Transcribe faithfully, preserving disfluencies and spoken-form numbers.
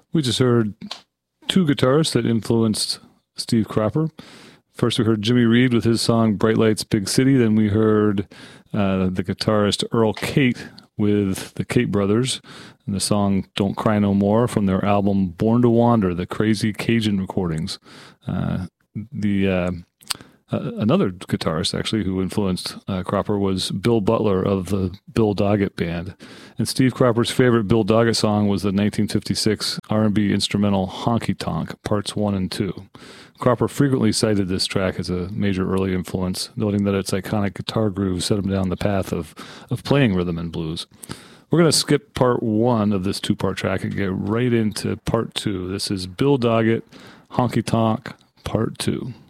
We just heard two guitarists that influenced Steve Cropper. First, we heard Jimmy Reed with his song Bright Lights, Big City. Then we heard uh, the guitarist Earl Cate with the Cate Brothers and the song Don't Cry No More from their album Born to Wander, the Crazy Cajun Recordings. Uh, the uh, uh, Another guitarist, actually, who influenced uh, Cropper was Bill Butler of the Bill Doggett Band. And Steve Cropper's favorite Bill Doggett song was the nineteen fifty-six R and B instrumental Honky Tonk, Parts one and two. Cropper frequently cited this track as a major early influence, noting that its iconic guitar groove set him down the path of, of playing rhythm and blues. We're going to skip part one of this two-part track and get right into part two. This is Bill Doggett, Honky Tonk, part two.